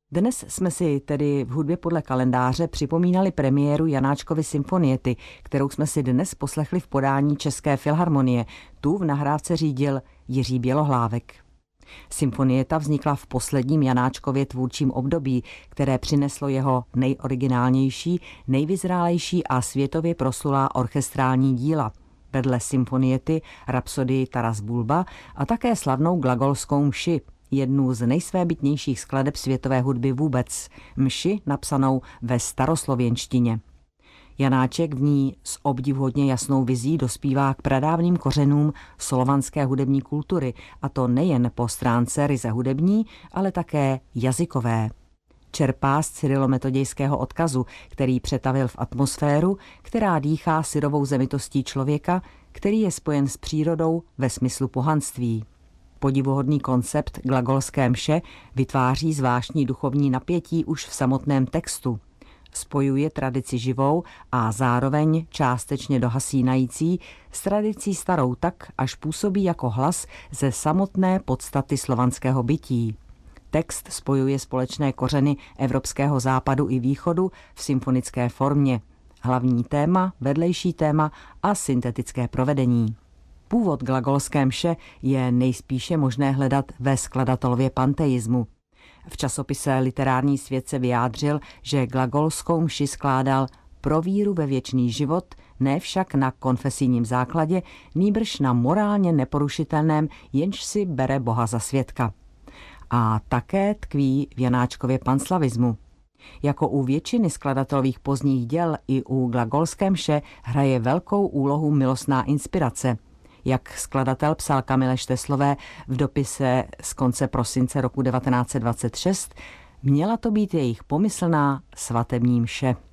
Dnes jsme si tedy v hudbě podle kalendáře připomínali premiéru Janáčkovy symfoniety, kterou jsme si dnes poslechli v podání České filharmonie. Tu v nahrávce řídil Jiří Bělohlávek. Symfonieta vznikla v posledním Janáčkově tvůrčím období, které přineslo jeho nejoriginálnější, nejvyzrálejší a světově proslulá orchestrální díla. Vedle symfoniety, rapsodii Taras Bulba a také slavnou glagolskou mši, jednu z nejsvébytnějších skladeb světové hudby vůbec, mši napsanou ve staroslověnštině. Janáček v ní s obdivuhodně jasnou vizí dospívá k pradávným kořenům slovanské hudební kultury, a to nejen po stránce ryze hudební, ale také jazykové. Čerpá z cyrilometodějského odkazu, který přetavil v atmosféru, která dýchá syrovou zemitostí člověka, který je spojen s přírodou ve smyslu pohanství. Podivuhodný koncept glagolské mše vytváří zvláštní duchovní napětí už v samotném textu. Spojuje tradici živou a zároveň částečně dohasínající s tradicí starou tak, až působí jako hlas ze samotné podstaty slovanského bytí. Text spojuje společné kořeny evropského západu i východu v symfonické formě. Hlavní téma, vedlejší téma a syntetické provedení. Původ glagolské mše je nejspíše možné hledat ve skladatelově panteismu. V časopise Literární svět se vyjádřil, že glagolskou mši skládal pro víru ve věčný život, ne však na konfesijním základě, nýbrž na morálně neporušitelném, jenž si bere Boha za svědka. A také tkví v Janáčkově panslavismu. Jako u většiny skladatelových pozdních děl i u glagolské mše hraje velkou úlohu milostná inspirace. Jak skladatel psal Kamile Šteslové v dopise z konce prosince roku 1926, měla to být jejich pomyslná svatební mše.